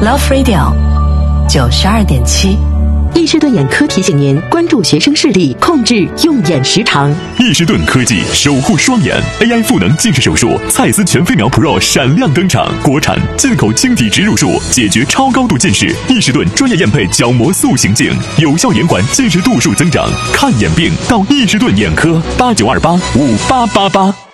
Love Radio 92.7。 易士顿眼科提醒您关注学生视力，控制用眼时长。 易士顿科技守护双眼 AI 赋能近视手术，蔡司全飞秒 Pro 闪亮登场，国产进口晶体植入术，解决超高度近视。易士顿专业验配角膜塑形镜，有效延缓近视度数增长。看眼病到易士顿眼科，89285888。